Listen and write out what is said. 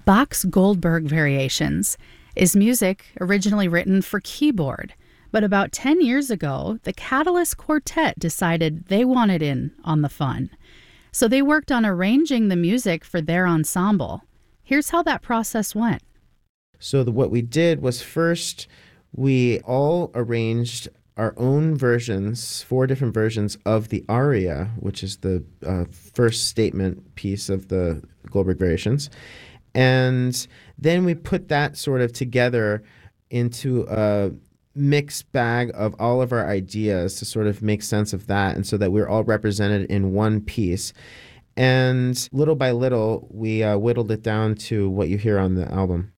Bach's Goldberg Variations is music originally written for keyboard, but about 10 years ago, the Catalyst Quartet decided they wanted in on the fun. So they worked on arranging the music for their ensemble. Here's how that process went. So what we did was first, we all arranged our own versions, 4 different versions of the aria, which is the first statement piece of the Goldberg Variations. And then we put that sort of together into a mixed bag of all of our ideas to sort of make sense of that, and so that we're all represented in one piece. And little by little, we whittled it down to what you hear on the album.